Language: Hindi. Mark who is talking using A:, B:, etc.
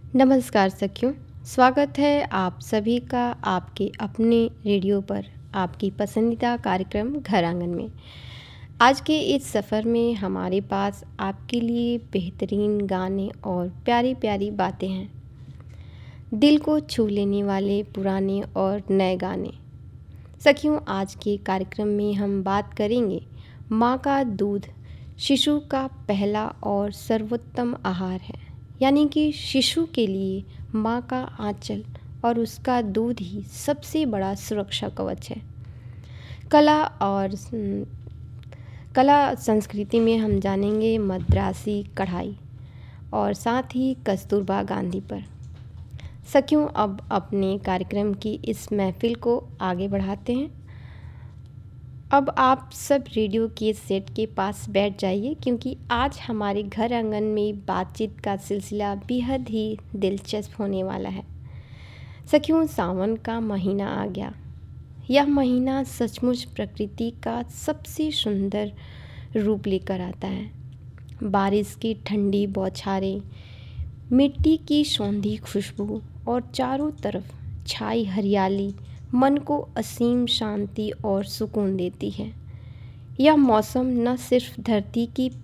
A: नमस्कार सखियों, स्वागत है आप सभी का आपके अपने रेडियो पर आपकी पसंदीदा कार्यक्रम घर आंगन में। आज के इस सफ़र में हमारे पास आपके लिए बेहतरीन गाने और प्यारी प्यारी बातें हैं। दिल को छू लेने वाले पुराने और नए गाने। सखियों, आज के कार्यक्रम में हम बात करेंगे माँ का दूध शिशु का पहला और सर्वोत्तम आहार है। यानी कि शिशु के लिए माँ का आंचल और उसका दूध ही सबसे बड़ा सुरक्षा कवच है। कला संस्कृति में हम जानेंगे मद्रासी कढ़ाई और साथ ही कस्तूरबा गांधी पर। सखियों, अब अपने कार्यक्रम की इस महफिल को आगे बढ़ाते हैं। अब आप सब रेडियो के सेट के पास बैठ जाइए, क्योंकि आज हमारे घर आंगन में बातचीत का सिलसिला बेहद ही दिलचस्प होने वाला है। सखियों, सावन का महीना आ गया। यह महीना सचमुच प्रकृति का सबसे सुंदर रूप लेकर आता है। बारिश की ठंडी बौछारें, मिट्टी की सौंधी खुशबू और चारों तरफ छाई हरियाली मन को असीम शांति और सुकून देती है। यह मौसम न सिर्फ धरती की